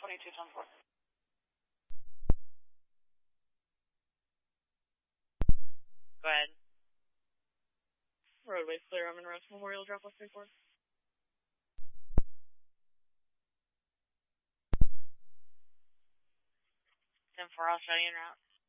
2210-4. Go ahead. Roadway's clear. I'm in Rose Memorial. Drop off 34. 10-4, I'll show you en route.